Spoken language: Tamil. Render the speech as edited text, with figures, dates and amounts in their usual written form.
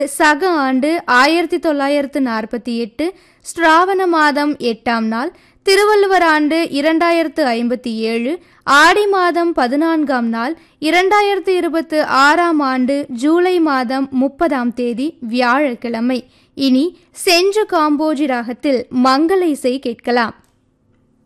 சக ஆண்டு 1948 ஸ்ராவண மாதம் 8ஆம் நாள், திருவள்ளுவர் ஆண்டு 2057 ஆடி மாதம் 14ஆம் நாள், 2026ஆம் ஆண்டு ஜூலை மாதம் 30ஆம் தேதி வியாழக்கிழமை. இனி செஞ்சு காம்போஜி ராகத்தில் மங்கள இசை கேட்கலாம்.